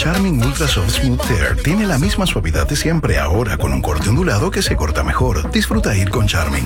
Charming Ultra Soft Smooth Tear tiene la misma suavidad de siempre, ahora con un corte ondulado que se corta mejor. Disfruta ir con Charming.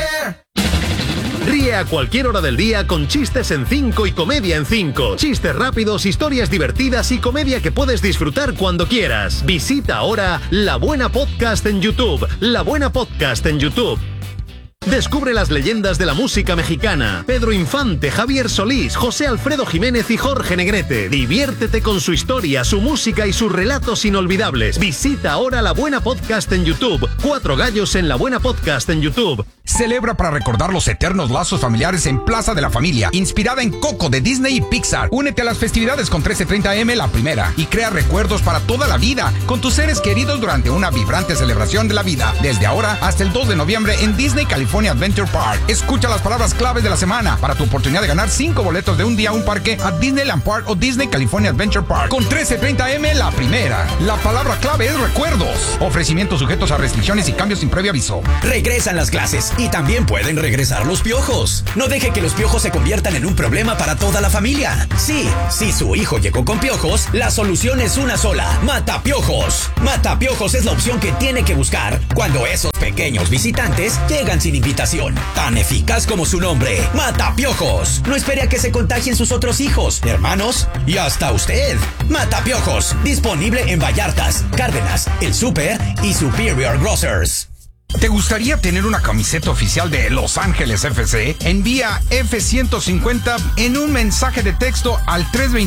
Ríe a cualquier hora del día con Chistes en 5 y Comedia en 5. Chistes rápidos, historias divertidas y comedia que puedes disfrutar cuando quieras. Visita ahora La Buena Podcast en YouTube. La Buena Podcast en YouTube. Descubre las leyendas de la música mexicana. Pedro Infante, Javier Solís, José Alfredo Jiménez y Jorge Negrete. Diviértete con su historia, su música y sus relatos inolvidables. Visita ahora La Buena Podcast en YouTube. 4 gallos en La Buena Podcast en YouTube. Celebra para recordar los eternos lazos familiares en Plaza de la Familia, inspirada en Coco de Disney y Pixar. Únete a las festividades con 1330 AM La Primera y crea recuerdos para toda la vida con tus seres queridos durante una vibrante celebración de la vida. Desde ahora hasta el 2 de noviembre en Disney California Adventure Park. Escucha las palabras claves de la semana para tu oportunidad de ganar 5 boletos de un día a un parque a Disneyland Park o Disney California Adventure Park. Con 1330 AM La Primera. La palabra clave es recuerdos. Ofrecimientos sujetos a restricciones y cambios sin previo aviso. Regresan las clases y también pueden regresar los piojos. No deje que los piojos se conviertan en un problema para toda la familia. Sí, si su hijo llegó con piojos, la solución es una sola: Matapiojos. Matapiojos es la opción que tiene que buscar cuando esos pequeños visitantes llegan sin invitación. Tan eficaz como su nombre: Matapiojos. No espere a que se contagien sus otros hijos, hermanos y hasta usted. Matapiojos, disponible en Vallartas, Cárdenas, El Súper y Superior Grocers. ¿Te gustaría tener una camiseta oficial de Los Ángeles FC? Envía F-150 en un mensaje de texto al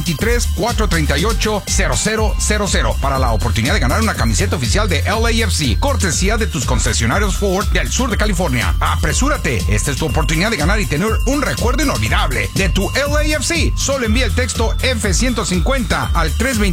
323-438-0000 para la oportunidad de ganar una camiseta oficial de LAFC, cortesía de tus concesionarios Ford del sur de California. ¡Apresúrate! Esta es tu oportunidad de ganar y tener un recuerdo inolvidable de tu LAFC. Solo envía el texto F-150 al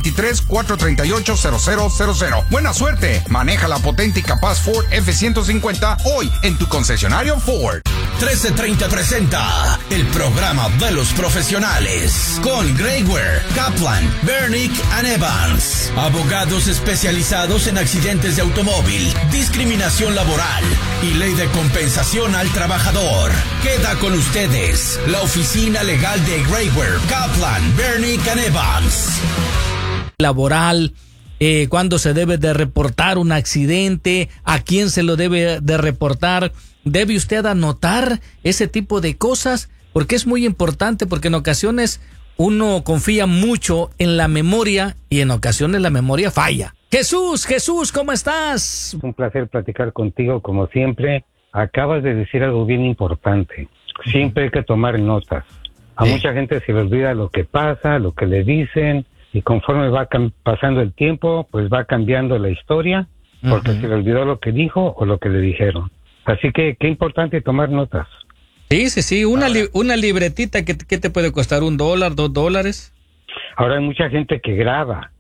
323-438-0000. ¡Buena suerte! Maneja la potente y capaz Ford F-150 hoy en tu concesionario Ford. 1330 presenta el programa de los profesionales con Greg Ware, Kaplan, Bernick and Evans, abogados especializados en accidentes de automóvil, discriminación laboral y ley de compensación al trabajador. Queda con ustedes la oficina legal de Greg Ware, Kaplan, Bernick and Evans. Laboral. Cuándo se debe de reportar un accidente, a quién se lo debe de reportar. Debe usted anotar ese tipo de cosas porque es muy importante, porque en ocasiones uno confía mucho en la memoria y en ocasiones la memoria falla. Jesús, ¿cómo estás? Un placer platicar contigo como siempre. Acabas de decir algo bien importante. Siempre hay que tomar notas. A mucha gente se le olvida lo que pasa, lo que le dicen. Y conforme va pasando el tiempo, pues va cambiando la historia, porque se le olvidó lo que dijo o lo que le dijeron. Así que qué importante tomar notas. Sí, una libretita que te puede costar $1, $2. Ahora hay mucha gente que graba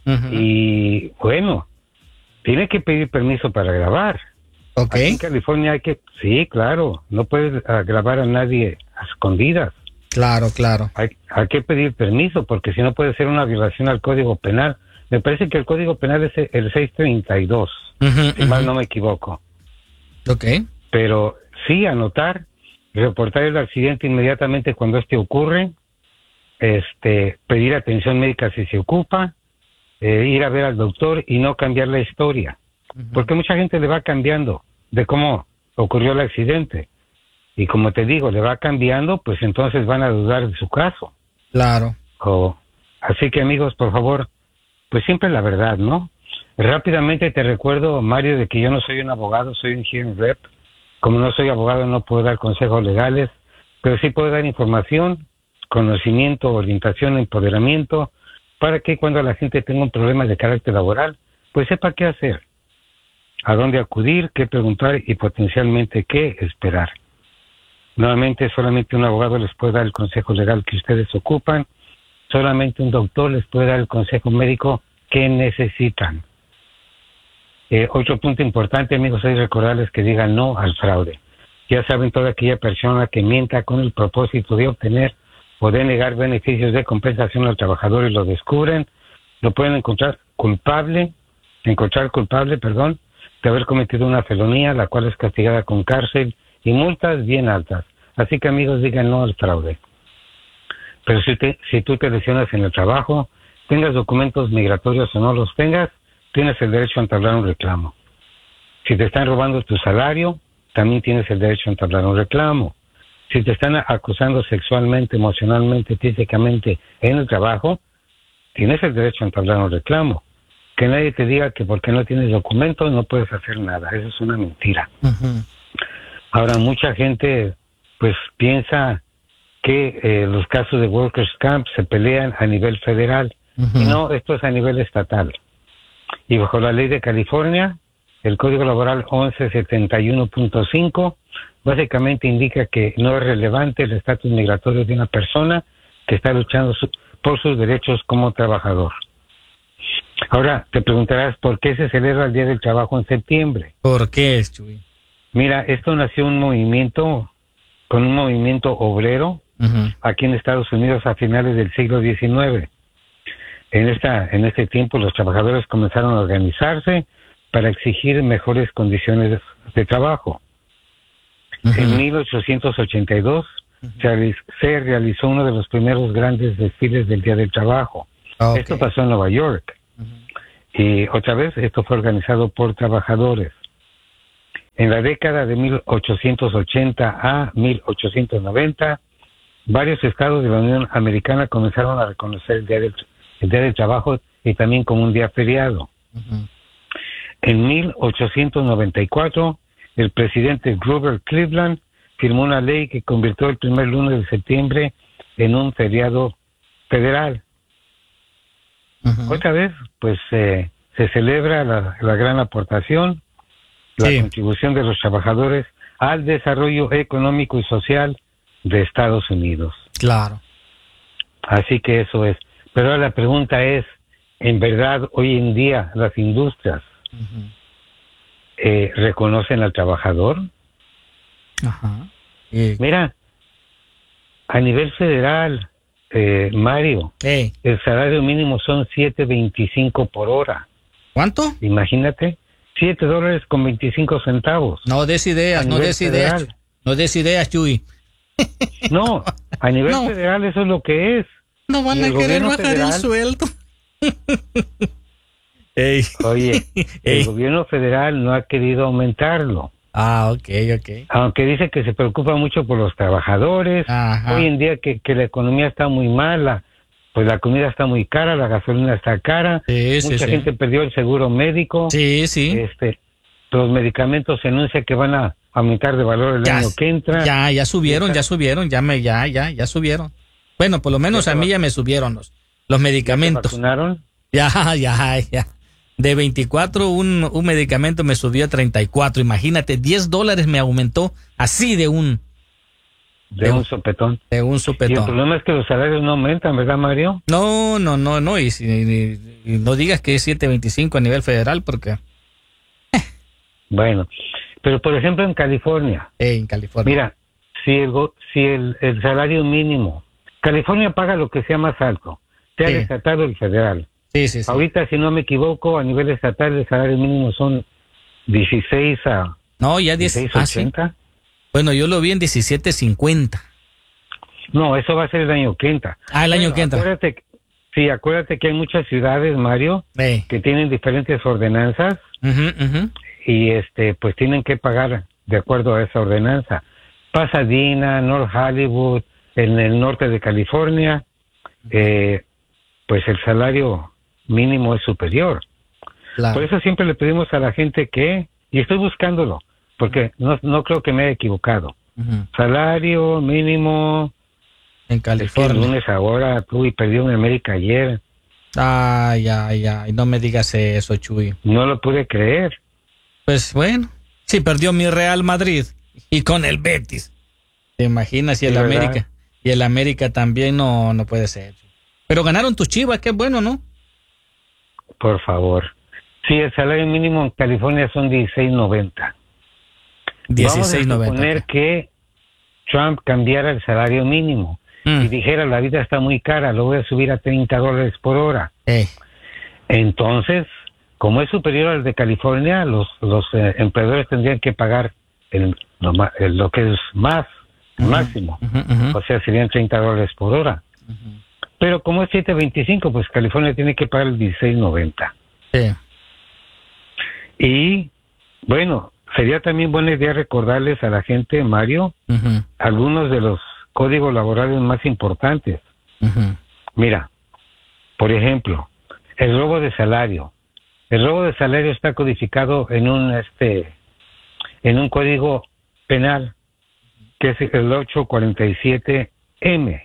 y bueno, tiene que pedir permiso para grabar. Okay. Aquí en California sí, claro, no puedes grabar a nadie a escondidas. Claro. Hay que pedir permiso porque si no puede ser una violación al Código Penal. Me parece que el Código Penal es el 632, si mal no me equivoco. Ok. Pero sí, anotar, reportar el accidente inmediatamente cuando ocurre, pedir atención médica si se ocupa, ir a ver al doctor y no cambiar la historia. Porque mucha gente le va cambiando de cómo ocurrió el accidente. Y como te digo, le va cambiando, pues entonces van a dudar de su caso. Claro. Así que amigos, por favor, pues siempre la verdad, ¿no? Rápidamente te recuerdo, Mario, de que yo no soy un abogado, soy un hearing rep. Como no soy abogado, no puedo dar consejos legales, pero sí puedo dar información, conocimiento, orientación, empoderamiento, para que cuando la gente tenga un problema de carácter laboral, pues sepa qué hacer, a dónde acudir, qué preguntar y potencialmente qué esperar. Nuevamente, solamente un abogado les puede dar el consejo legal que ustedes ocupan. Solamente un doctor les puede dar el consejo médico que necesitan. Otro punto importante, amigos, es recordarles que digan no al fraude. Ya saben, toda aquella persona que mienta con el propósito de obtener o de negar beneficios de compensación al trabajador y lo descubren, lo pueden encontrar culpable, de haber cometido una felonía, la cual es castigada con cárcel y multas bien altas. Así que amigos, digan no al fraude. Pero si tú te lesionas en el trabajo, tengas documentos migratorios o no los tengas, tienes el derecho a entablar un reclamo. Si te están robando tu salario, también tienes el derecho a entablar un reclamo. Si te están acosando sexualmente, emocionalmente, físicamente en el trabajo, tienes el derecho a entablar un reclamo. Que nadie te diga que porque no tienes documentos no puedes hacer nada. Eso es una mentira. Ujú. Ahora, mucha gente pues piensa que los casos de Workers' Camp se pelean a nivel federal. Ujú. Y no, esto es a nivel estatal. Y bajo la ley de California, el Código Laboral 1171.5 básicamente indica que no es relevante el estatus migratorio de una persona que está luchando por sus derechos como trabajador. Ahora, te preguntarás por qué se celebra el Día del Trabajo en septiembre. ¿Por qué, Chuy? Mira, esto nació con un movimiento obrero Ujú. aquí en Estados Unidos a finales del siglo XIX. En este tiempo los trabajadores comenzaron a organizarse para exigir mejores condiciones de trabajo. Ujú. En 1882 se realizó uno de los primeros grandes desfiles del Día del Trabajo. Ok. Esto pasó en Nueva York. Y otra vez, esto fue organizado por trabajadores. En la década de 1880 a 1890, varios estados de la Unión Americana comenzaron a reconocer el Día del Trabajo y también como un día feriado. Ujú. En 1894, el presidente Grover Cleveland firmó una ley que convirtió el primer lunes de septiembre en un feriado federal. Ujú. Otra vez, pues se celebra la gran aportación, la Sí. contribución de los trabajadores al desarrollo económico y social de Estados Unidos. Claro. Así que eso es. Pero ahora la pregunta es, ¿en verdad hoy en día las industrias Ujú. reconocen al trabajador? Ajá. Y- Mira, a nivel federal, Mario, Ey, el salario mínimo son $7.25 por hora. ¿cuánto? Imagínate, $7.25. No des ideas, A no nivel des ideas. federal. No des ideas, Chuy. No, a nivel No. federal eso es lo que es. No van Y a el querer gobierno bajar el federal- sueldo. Ey. Oye, Ey. el gobierno federal no ha querido aumentarlo. Ah, ok, ok. Aunque dice que se preocupa mucho por los trabajadores. Ajá. Hoy en día que la economía está muy mala, pues la comida está muy cara, la gasolina está cara. Sí, sí, Mucha sí. gente perdió el seguro médico. Sí, sí. Los medicamentos se anuncia que van a aumentar de valor el año que entra. Ya subieron, ya subieron, ya subieron. Bueno, por lo menos ¿Ya a te mí ya me subieron los medicamentos. ¿Te vacunaron? Ya. De 24 un medicamento me subió a 34. Imagínate, $10 me aumentó así de un De un sopetón. Y el sopetón. problema es que los salarios no aumentan, ¿verdad, Mario? No. Y no digas que es 7.25 a nivel federal porque Bueno, pero por ejemplo en California, en California. mira, si el salario mínimo, California paga lo que sea más alto, sea Sí. el estatal o el federal. Sí. Ahorita, si no me equivoco, a nivel estatal el salario mínimo son 16 a No, ya 10. Ah, sí. 16.80. Bueno, yo lo vi en 17.50. No, eso va a ser el año que entra. Ah, el año que entra. Acuérdate que hay muchas ciudades, Mario, que tienen diferentes ordenanzas Ujú. y pues tienen que pagar de acuerdo a esa ordenanza. Pasadena, North Hollywood, en el norte de California, pues el salario mínimo es superior. Claro. Por eso siempre le pedimos a la gente y estoy buscándolo, porque no creo que me haya equivocado. Ujú. Salario mínimo En el California. lunes ahora, y perdió en América ayer. Ay, no me digas eso, Chuy. No lo pude creer. Pues bueno, sí perdió mi Real Madrid y con el Betis. ¿Te imaginas? Y el Sí, ¿verdad? América. Y el América también no puede ser. Pero ganaron tus Chivas, qué bueno, ¿no? Por favor. Sí, el salario mínimo en California son $16.90. Vamos a 16.90. suponer que Trump cambiara el salario mínimo y dijera la vida está muy cara, lo voy a subir a $30 por hora. Entonces, como es superior al de California, los empleadores tendrían que pagar lo que es más, máximo. O sea, serían $30 por hora. Pero como es 7.25, pues California tiene que pagar el 16.90. Sí. Y, bueno, sería también buena idea recordarles a la gente, Mario, algunos de los códigos laborales más importantes. Mira, por ejemplo, el robo de salario. El robo de salario está codificado en un código penal, que es el 847M.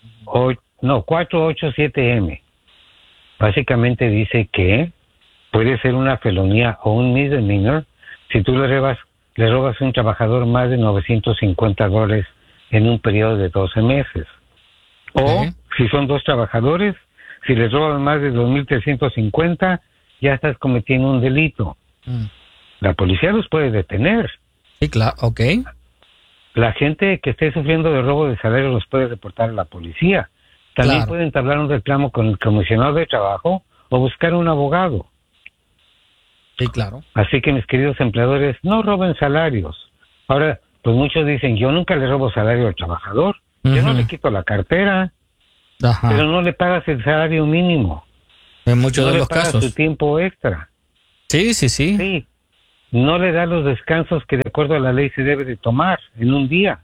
487M. Básicamente dice que puede ser una felonía o un misdemeanor si tú le robas a un trabajador más de $950 en un periodo de 12 meses. O si son dos trabajadores, si les robas más de 2.350, ya estás cometiendo un delito. La policía los puede detener. Sí, claro, ok. La gente que esté sufriendo de robo de salario los puede reportar a la policía. También pueden entablar un reclamo con el comisionado de trabajo o buscar un abogado. Sí, claro. Así que, mis queridos empleadores, no roben salarios. Ahora, pues muchos dicen, yo nunca le robo salario al trabajador. Yo no le quito la cartera, pero no le pagas el salario mínimo. En muchos de los casos. No le pagas su tiempo extra. Sí. Sí. No le da los descansos que de acuerdo a la ley se debe de tomar en un día.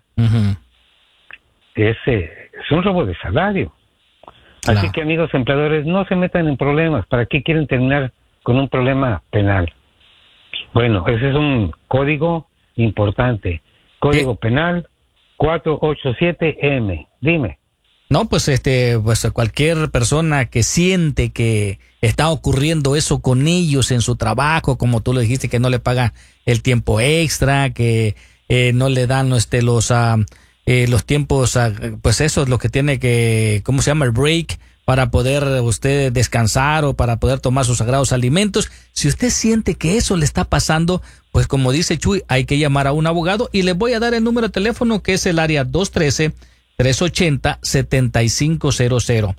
Es un robo de salario. Claro. Así que, amigos empleadores, no se metan en problemas. ¿Para qué quieren terminar con un problema penal? Bueno, ese es un código importante. Código penal 487M. Dime. No, pues pues cualquier persona que siente que está ocurriendo eso con ellos en su trabajo, como tú lo dijiste, que no le pagan el tiempo extra, que no le dan los tiempos, pues eso es lo que tiene que, ¿cómo se llama? El break, para poder usted descansar o para poder tomar sus sagrados alimentos. Si usted siente que eso le está pasando, pues como dice Chuy, hay que llamar a un abogado, y les voy a dar el número de teléfono, que es el área 213-380-7500.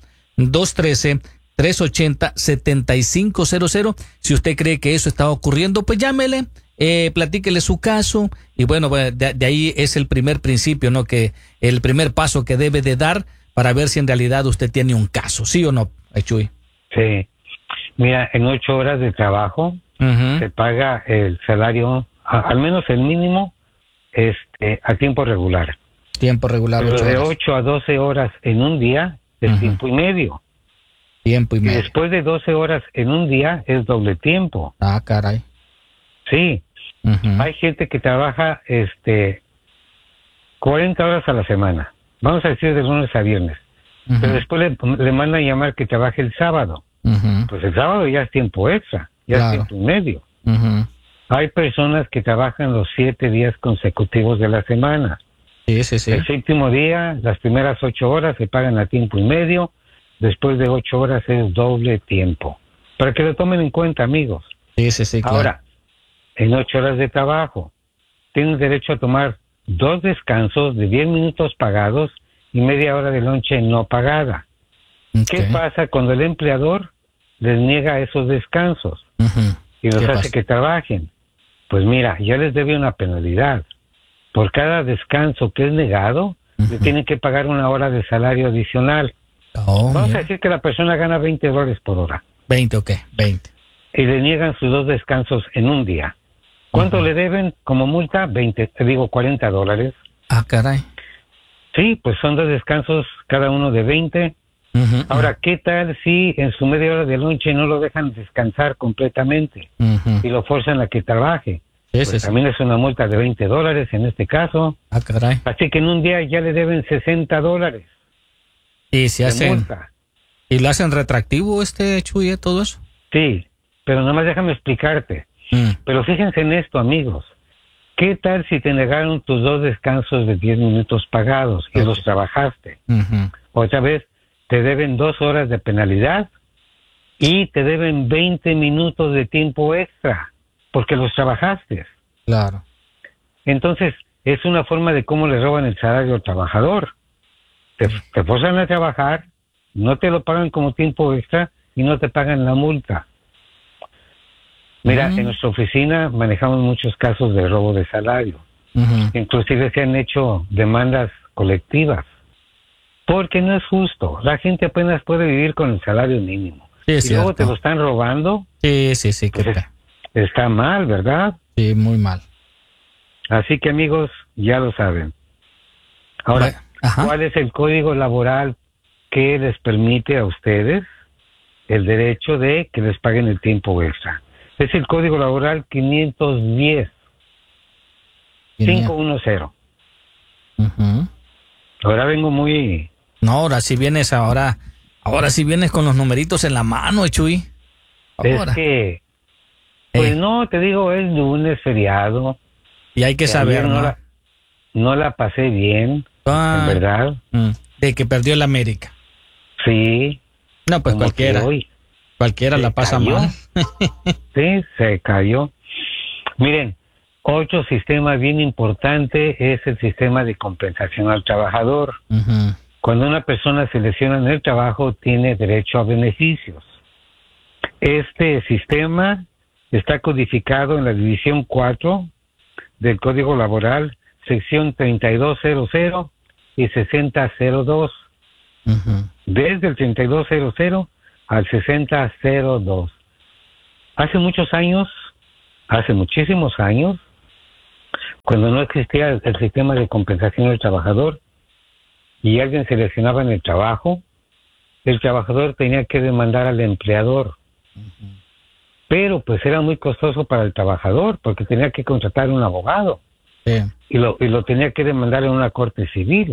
213-380-7500. Si usted cree que eso está ocurriendo, pues llámele, platíquele su caso, y bueno, de ahí es el primer principio, ¿no? Que el primer paso que debe de dar para ver si en realidad usted tiene un caso, ¿sí o no, Chuy? Sí. Mira, en 8 horas de trabajo se paga el salario, al menos el mínimo, a tiempo regular. Tiempo regular. Pero de 8 a 12 horas en un día es tiempo y medio. Tiempo y medio. Y después de 12 horas en un día es doble tiempo. Ah, caray. Sí. Hay gente que trabaja 40 horas a la semana. Vamos a decir de lunes a viernes. Pero después le mandan llamar que trabaje el sábado. Pues el sábado ya es tiempo extra. Ya es tiempo y medio. Hay personas que trabajan los 7 días consecutivos de la semana. Sí. El 7º día, las primeras 8 horas se pagan a tiempo y medio. Después de 8 horas es doble tiempo. Para que lo tomen en cuenta, amigos. Sí, claro. Ahora, en 8 horas de trabajo, tienen derecho a tomar 2 descansos de 10 minutos pagados y media hora de lonche no pagada. ¿Qué pasa cuando el empleador les niega esos descansos y los hace que trabajen? Pues mira, ya les debe una penalidad. Por cada descanso que es negado, le tienen que pagar 1 hora de salario adicional. Vamos a decir que la persona gana $20 por hora. 20. Y le niegan sus 2 descansos en un día. ¿Cuánto le deben como multa? $40. Ah, caray. Sí, pues son 2 descansos, cada uno de 20. Ahora, ¿qué tal si en su media hora de lonche no lo dejan descansar completamente y lo forzan a que trabaje? Pues también es una multa de $20 en este caso. Ah, caray. Así que en un día ya le deben $60. Y se hacen multa. ¿Y lo hacen retractivo Chuy, todo eso? Sí, pero nada más déjame explicarte. Pero fíjense en esto, amigos. ¿Qué tal si te negaron tus 2 descansos de 10 minutos pagados y los trabajaste? Otra vez, te deben 2 horas de penalidad y te deben 20 minutos de tiempo extra porque los trabajaste. Claro. Entonces, es una forma de cómo le roban el salario al trabajador. Te forzan a trabajar, no te lo pagan como tiempo extra y no te pagan la multa. Mira, en nuestra oficina manejamos muchos casos de robo de salario. Inclusive se han hecho demandas colectivas Porque no es justo. La gente apenas puede vivir con el salario mínimo. Sí, es y luego cierto. te lo están robando. Sí, qué Pues pena. está mal, ¿verdad? Sí, muy mal. Así que amigos, ya lo saben. Ahora, Bueno, ajá. ¿cuál es el código laboral que les permite a ustedes el derecho de que les paguen el tiempo extra? Es el código laboral 510 510. Ujú. Ahora vengo muy... No, ahora sí vienes con los numeritos en la mano, Chuy. Ahora. Es que, pues no, te digo, es lunes, feriado. Y hay que saber, Ayer ¿no? no la pasé bien, Ah. en verdad. De que perdió el América. Sí. No, pues como cualquiera. que hoy Cualquiera se la pasa cayó. mal. Sí, se cayó. Miren, otro sistema bien importante es el sistema de compensación al trabajador. Ujú. Cuando una persona se lesiona en el trabajo, tiene derecho a beneficios. Este sistema está codificado en la División 4 del Código Laboral, sección 3200 y 6002. Ujú. Desde el 3200 al 6002. Hace muchísimos años, cuando no existía el sistema de compensación del trabajador y alguien se lesionaba en el trabajo, el trabajador tenía que demandar al empleador. Pero pues era muy costoso para el trabajador porque tenía que contratar un abogado Sí. y lo tenía que demandar en una corte civil.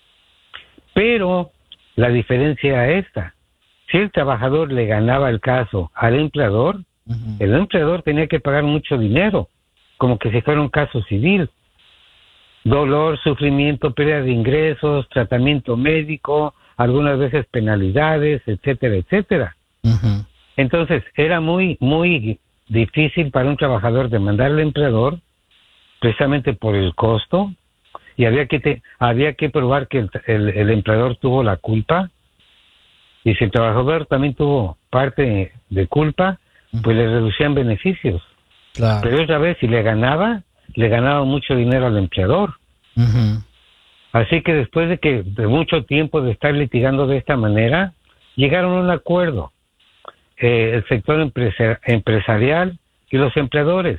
Pero la diferencia es esta: si el trabajador le ganaba el caso al empleador, Ujú. el empleador tenía que pagar mucho dinero, como que si fuera un caso civil. Dolor, sufrimiento, pérdida de ingresos, tratamiento médico, algunas veces penalidades, etcétera, etcétera. Ujú. Entonces, era muy, muy difícil para un trabajador demandar al empleador, precisamente por el costo, y había que probar que el empleador tuvo la culpa, y si el trabajador también tuvo parte de culpa, pues le reducían beneficios. Claro. Pero otra vez, si le ganaba mucho dinero al empleador. Ujú. Así que después de mucho tiempo de estar litigando de esta manera, llegaron a un acuerdo. El sector empresarial y los empleadores.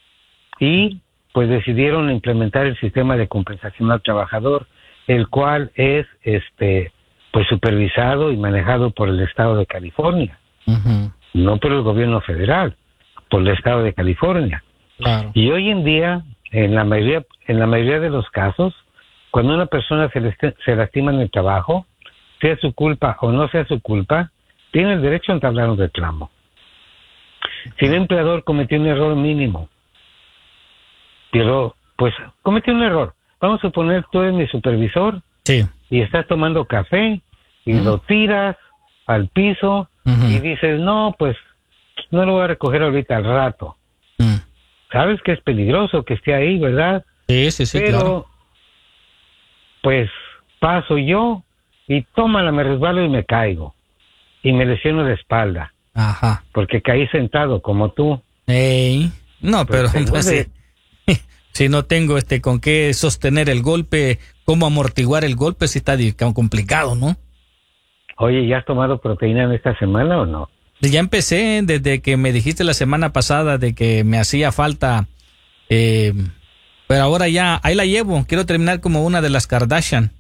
Y pues decidieron implementar el sistema de compensación al trabajador, el cual es pues supervisado y manejado por el estado de California, Ujú. no por el gobierno federal, por el estado de California. Claro. Y hoy en día, en la mayoría de los casos, cuando una persona se lastima en el trabajo, sea su culpa o no sea su culpa, tiene el derecho a entablar un reclamo. Si el empleador cometió un error mínimo, pero pues cometió un error, vamos a suponer tú eres mi supervisor Sí. y estás tomando café y lo tiras al piso Ujú. y dices, no, pues no lo voy a recoger ahorita, al rato. Mm. Sabes que es peligroso que esté ahí, ¿verdad? Sí, Pero claro. pues paso yo y tómala, me resbalo y me caigo y me lesiono de espalda Ajá. porque caí sentado como tú. Ey. No, Pues, pero pues, entonces- si no tengo con qué sostener el golpe, cómo amortiguar el golpe, si está complicado, ¿no? Oye, ¿ya has tomado proteína en esta semana o no? Ya empecé desde que me dijiste la semana pasada de que me hacía falta, pero ahora ya, ahí la llevo. Quiero terminar como una de las Kardashian.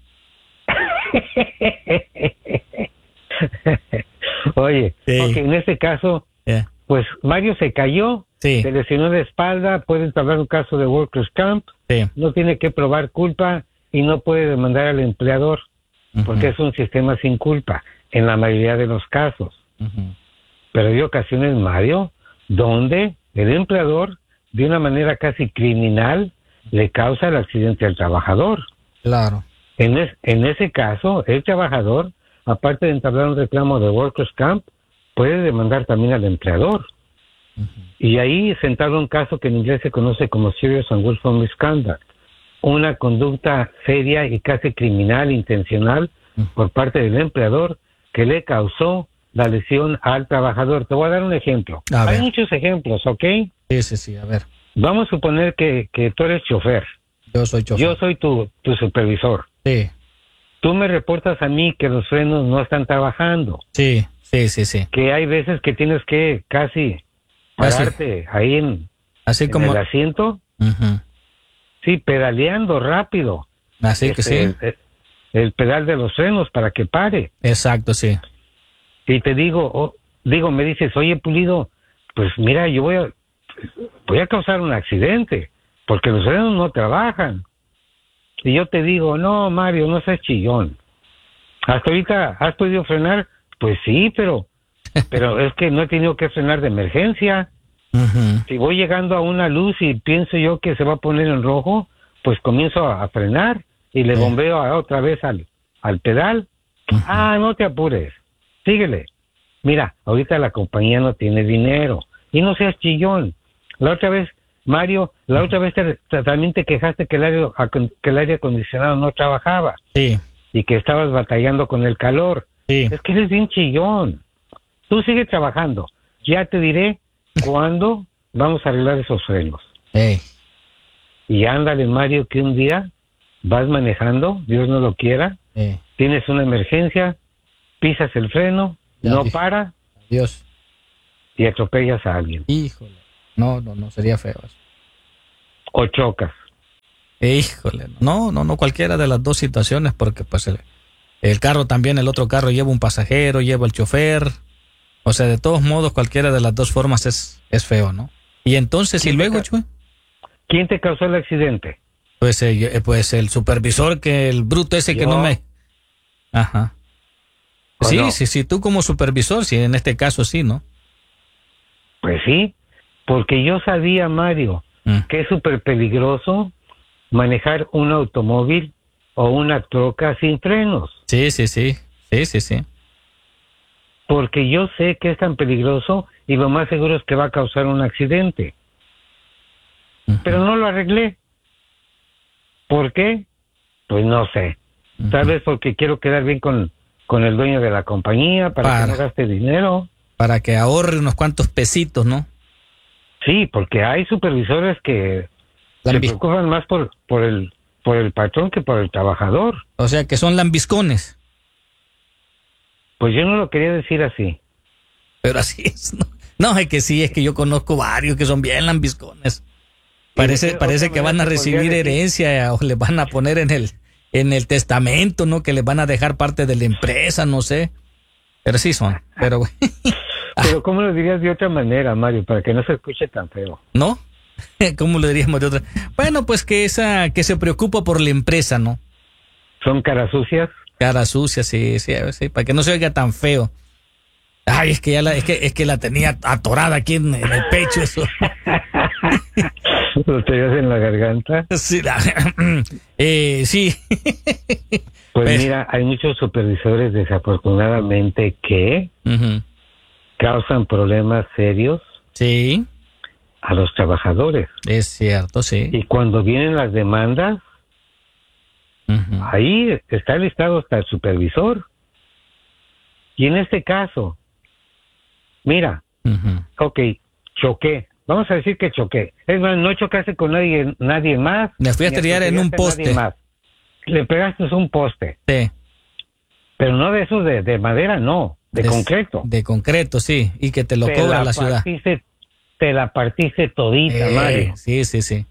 Oye, Sí. ok, en este caso, Yeah. pues Mario se cayó, Sí. se lesionó de espalda, puede entablar un caso de Workers' Camp, Sí. no tiene que probar culpa y no puede demandar al empleador, porque es un sistema sin culpa en la mayoría de los casos. Ujú. Pero hay ocasiones, Mario, donde el empleador, de una manera casi criminal, le causa el accidente al trabajador. Claro. En ese caso, el trabajador, aparte de entablar un reclamo de Workers' Camp, puede demandar también al empleador. Y ahí se entabla un caso que en inglés se conoce como Serious and Willful Misconduct, una conducta seria y casi criminal, intencional, por parte del empleador que le causó la lesión al trabajador. Te voy a dar un ejemplo. A Hay ver. muchos ejemplos, ¿ok? Sí, a ver. Vamos a suponer que tú eres chofer. Yo soy chofer. Yo soy tu supervisor. Sí. tú me reportas a mí que los frenos no están trabajando. Sí, sí, sí, sí. Que hay veces que tienes que casi pararte ahí en el asiento. Uh-huh. Sí, pedaleando rápido. Así que sí. El pedal de los frenos para que pare. Exacto, sí. Y te me dices, oye, Pulido, pues mira, yo voy a causar un accidente porque los frenos no trabajan. Y yo te digo, no, Mario, no seas chillón. ¿Hasta ahorita has podido frenar? Pues sí, pero es que no he tenido que frenar de emergencia. Uh-huh. Si voy llegando a una luz y pienso yo que se va a poner en rojo, pues comienzo a frenar y le bombeo otra vez al pedal. Uh-huh. No te apures, síguele. Mira, ahorita la compañía no tiene dinero y no seas chillón. La otra vez, Mario, también te quejaste que el aire acondicionado no trabajaba. Sí. Y que estabas batallando con el calor. Sí. Es que eres bien chillón. Tú sigue trabajando. Ya te diré cuándo vamos a arreglar esos frenos. Hey. Y ándale, Mario, que un día vas manejando, Dios no lo quiera, tienes una emergencia, pisas el freno, no para. Dios. Y atropellas a alguien. Híjole. No, sería feo eso. O chocas. Híjole. No, cualquiera de las dos situaciones, porque pues el carro también, el otro carro lleva un pasajero, lleva el chofer. O sea, de todos modos, cualquiera de las dos formas es feo, ¿no? Y entonces, ¿y luego, Chuy? ¿Quién te causó el accidente? Pues el supervisor, que el bruto ese que no me... Ajá. Sí, no? Sí, tú como supervisor, sí, en este caso sí, ¿no? Pues sí, porque yo sabía, Mario, que es súper peligroso manejar un automóvil o una troca sin frenos. Sí. Porque yo sé que es tan peligroso y lo más seguro es que va a causar un accidente. Uh-huh. Pero no lo arreglé. ¿Por qué? Pues no sé. Uh-huh. Tal vez porque quiero quedar bien con el dueño de la compañía para que no gaste dinero. Para que ahorre unos cuantos pesitos, ¿no? Sí, porque hay supervisores que se preocupan más por el patrón que por el trabajador. O sea, que son lambiscones. Pues yo no lo quería decir así. Pero así es, ¿no? No, es que sí, es que yo conozco varios que son bien lambiscones. Parece que van a recibir herencia o les van a poner en el testamento, ¿no? Que les van a dejar parte de la empresa, no sé. Pero sí son, pero... Pero ¿cómo lo dirías de otra manera, Mario, para que no se escuche tan feo? ¿No? ¿Cómo lo diríamos de otra? Bueno, pues que se preocupa por la empresa, ¿no? ¿Son caras sucias? Caras sucias, sí, para que no se oiga tan feo. Ay, es que la tenía atorada aquí en el pecho, eso. ¿Lo tenías en la garganta? Sí, sí. Pues mira, hay muchos supervisores, desafortunadamente, que causan problemas serios. Sí. A los trabajadores. Es cierto, sí. Y cuando vienen las demandas, ahí está listado hasta el supervisor. Y en este caso, mira, ok, choqué. Vamos a decir que choqué. Es más, no chocaste con nadie más. Me fui a estrellar en un poste. Le pegaste un poste. Sí. Pero no de esos de madera, no. De concreto. De concreto, sí. Y que te lo cobra la ciudad. Te la partiste todita, Mario. Sí.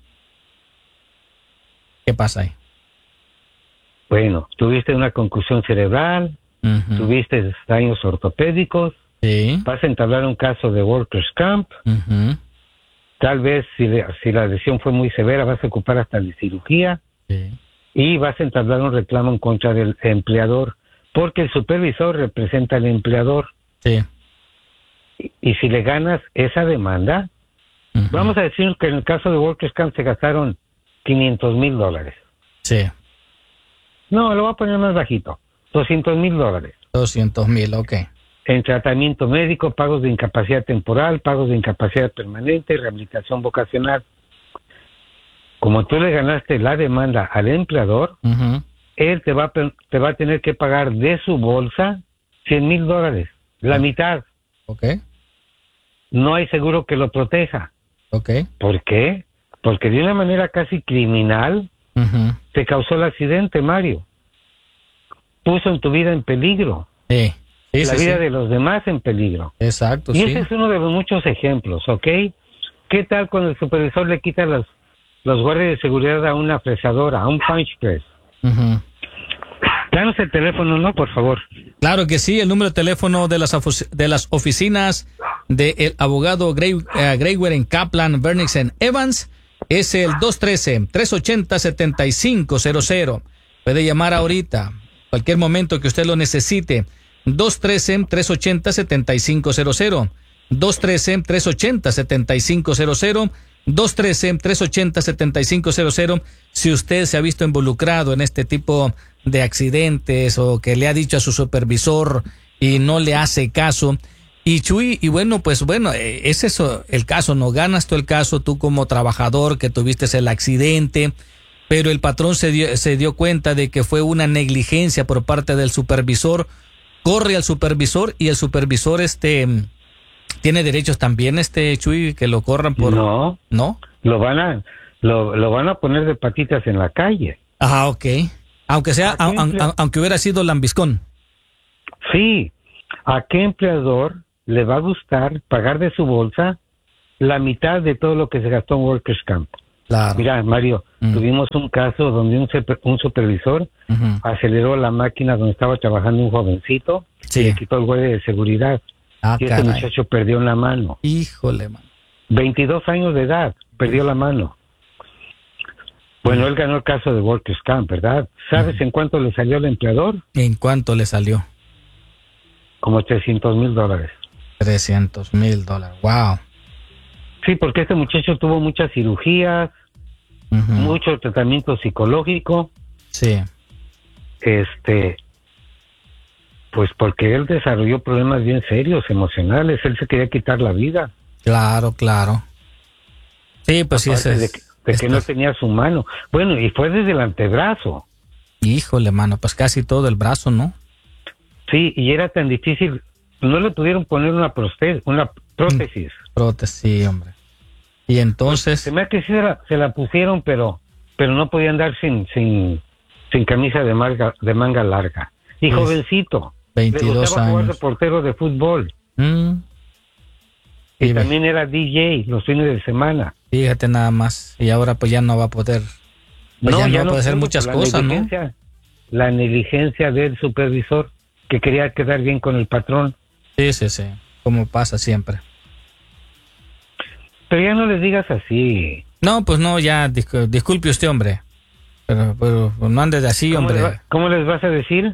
¿Qué pasa ahí? Bueno, tuviste una concusión cerebral, tuviste daños ortopédicos, vas a entablar un caso de Workers' Camp, tal vez si la lesión fue muy severa vas a ocupar hasta la cirugía, y vas a entablar un reclamo en contra del empleador, porque el supervisor representa al empleador. Sí. Y si le ganas esa demanda, vamos a decir que en el caso de Workers' Camp se gastaron $500,000. Sí. No, lo voy a poner más bajito. $200,000. $200,000, ok. En tratamiento médico, pagos de incapacidad temporal, pagos de incapacidad permanente, rehabilitación vocacional. Como tú le ganaste la demanda al empleador, él te va a tener que pagar de su bolsa $100,000, la mitad. Ok. No hay seguro que lo proteja. Ok. ¿Por qué? Porque de una manera casi criminal te causó el accidente, Mario. puso en tu vida en peligro. Sí. Sí, la sí, vida sí. de los demás en peligro. Exacto, Y sí. ese es uno de los muchos ejemplos, ¿ok? ¿Qué tal cuando el supervisor le quita los guardias de seguridad a una fresadora, a un punch press? Ujú. Danos el teléfono, ¿no? Por favor. Claro que sí, el número de teléfono de las oficinas del abogado Greyware en Kaplan, Bernick en Evans es el 213-380-7500. Puede llamar ahorita, cualquier momento que usted lo necesite. 213-380-7500. 213-380-7500. 213-380-7500. Si usted se ha visto involucrado en este tipo de accidentes o que le ha dicho a su supervisor y no le hace caso. Y Chuy, y bueno, pues bueno, es eso el caso, no ganas tú el caso, tú como trabajador que tuviste el accidente, pero el patrón se dio cuenta de que fue una negligencia por parte del supervisor, corre al supervisor y el supervisor tiene derechos también, Chuy, que lo corran por... No. ¿No? Lo van a poner de patitas en la calle. Ah, ok. Aunque sea, aunque hubiera sido lambiscón. Sí. ¿A qué empleador le va a gustar pagar de su bolsa la mitad de todo lo que se gastó en Workers' Camp? Claro. Mira, Mario, tuvimos un caso donde un supervisor aceleró la máquina donde estaba trabajando un jovencito y le quitó el guardia de seguridad. Y ese muchacho perdió la mano. Híjole, man. 22 años de edad, perdió la mano. Bueno, él ganó el caso de Workers' Camp, ¿verdad? ¿Sabes en cuánto le salió al empleador? ¿En cuánto le salió? Como $300,000. $300,000. Wow. Sí, porque este muchacho tuvo muchas cirugías, mucho tratamiento psicológico. Sí. Pues porque él desarrolló problemas bien serios, emocionales. Él se quería quitar la vida. Claro. Sí, pues sí, ese de que no tenía su mano. Bueno, y fue desde el antebrazo. Híjole, mano, pues casi todo el brazo, ¿no? Sí, y era tan difícil. No le pudieron poner una prótesis. Prótesis, hombre. Y entonces... Se me hace que sí se la pusieron, pero no podía andar sin camisa de manga larga. Y pues, jovencito. 22 le gustaba años. Jugar de portero de fútbol. Y también era DJ los fines de semana. Fíjate nada más. Y ahora pues ya no va a poder... Pues ya no va a poder hacer muchas cosas, ¿no? La negligencia del supervisor que quería quedar bien con el patrón. Sí. Como pasa siempre. Pero ya no les digas así. No, pues no, ya, disculpe usted, hombre. Pero no andes de así, hombre. ¿Cómo les vas a decir?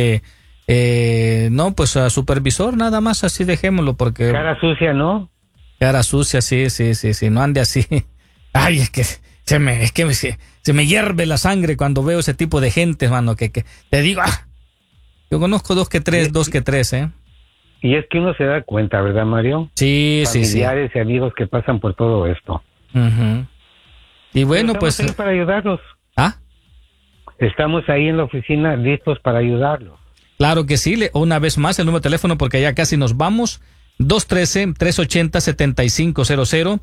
No, pues a supervisor, nada más, así dejémoslo, porque... Cara sucia, ¿no? Cara sucia, sí, no ande así. Ay, es que se me hierve la sangre cuando veo ese tipo de gente, mano, que te digo, yo conozco dos que tres, ¿eh? Y es que uno se da cuenta, ¿verdad, Mario? Sí. Familiares y amigos que pasan por todo esto. Y bueno, pues... Estamos ahí para ayudarlos. ¿Ah? Estamos ahí en la oficina listos para ayudarlos. Claro que sí. Una vez más el número de teléfono porque ya casi nos vamos. 213-380-7500.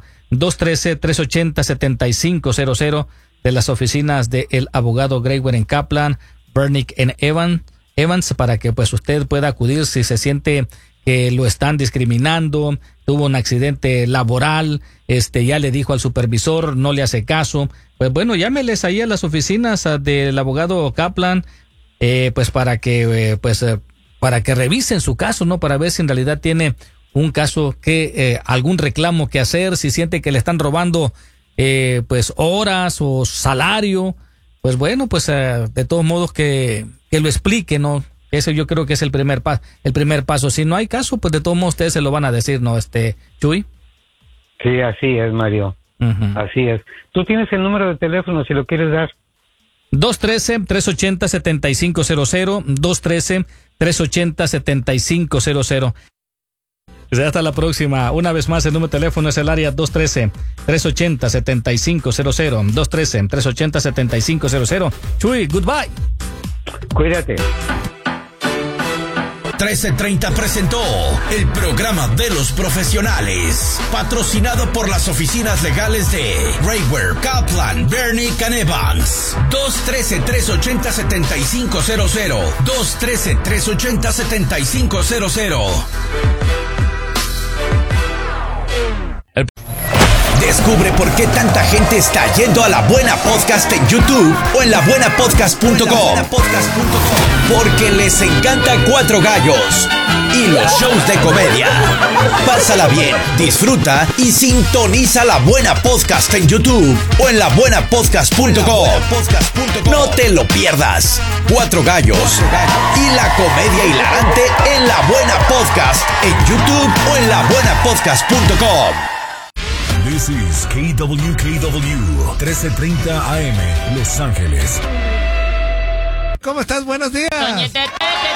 213-380-7500 de las oficinas del abogado Greyware en Kaplan, Bernick en Evans, para que pues usted pueda acudir si se siente que lo están discriminando, tuvo un accidente laboral, ya le dijo al supervisor, no le hace caso. Pues bueno, llámeles ahí a las oficinas del abogado Kaplan, pues para que revisen su caso, ¿no? Para ver si en realidad tiene un caso algún reclamo que hacer, si siente que le están robando pues horas o salario, pues bueno, pues de todos modos que lo explique, ¿no? Eso yo creo que es el primer paso. Si no hay caso, pues de todos modos ustedes se lo van a decir, ¿no, Chuy? Sí, así es, Mario. Así es. Tú tienes el número de teléfono si lo quieres dar. 213-380-7500. 213-380-7500. Hasta la próxima. Una vez más, el número de teléfono es el área 213-380-7500. 213-380-7500. Chuy, goodbye. Cuídate. 1330 presentó el programa de los profesionales, patrocinado por las oficinas legales de Raywear, Kaplan, Bernick and Evans. 213-380-7500. 213-380-7500. Descubre por qué tanta gente está yendo a La Buena Podcast en YouTube o en labuenapodcast.com. Porque les encanta Cuatro Gallos y los shows de comedia. Pásala bien, disfruta y sintoniza La Buena Podcast en YouTube o en labuenapodcast.com. No te lo pierdas. Cuatro Gallos y la comedia hilarante en La Buena Podcast en YouTube o en labuenapodcast.com. This is KWKW 1330 AM, Los Ángeles. ¿Cómo estás? Buenos días. Doña Tete.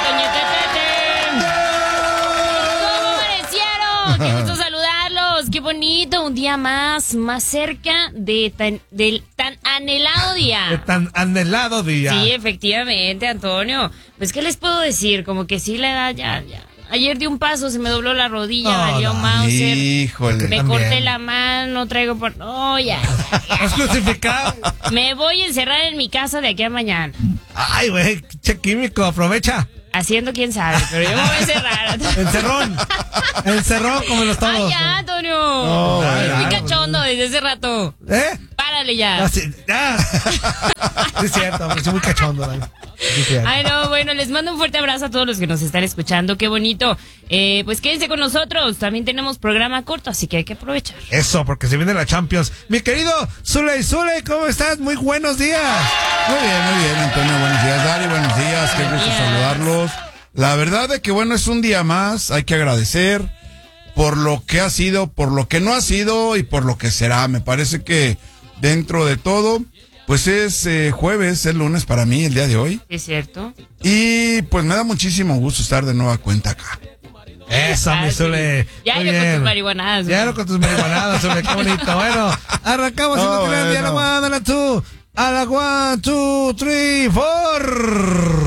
¿Cómo amanecieron? Qué gusto saludarlos. Qué bonito, un día más cerca del tan anhelado día. De tan anhelado día. Sí, efectivamente, Antonio. Pues, ¿qué les puedo decir? Como que sí, la edad ya. Ayer di un paso, se me dobló la rodilla, valió Mauser. Híjole. Me corté la mano, traigo por... No, ya. ¿Has crucificado? Me voy a encerrar en mi casa de aquí a mañana. Ay, güey, che químico, aprovecha. Haciendo quién sabe, pero yo me voy a encerrar. Encerrón como los todos. Ay, ya, Antonio. No, muy cachondo desde hace rato. Párale ya. Sí, es cierto, me soy muy cachondo. Ay, no, bueno, les mando un fuerte abrazo a todos los que nos están escuchando. Qué bonito. Pues quédense con nosotros. También tenemos programa corto, así que hay que aprovechar. Eso, porque se viene la Champions. Mi querido Zuley, ¿cómo estás? Muy buenos días. Muy bien, Antonio. Buenos días, Dari. Buenos días. Qué gusto saludarlos. La verdad es que, bueno, es un día más. Hay que agradecer por lo que ha sido, por lo que no ha sido y por lo que será. Me parece que dentro de todo, pues es jueves, es lunes para mí el día de hoy. Es cierto. Y pues me da muchísimo gusto estar de nueva cuenta acá. Eso, mi Zule. Ya con tus marihuanadas. Ya con tus marihuanadas, Zule, qué bonito. Bueno, arrancamos y no te la 1, 2, 3, 4.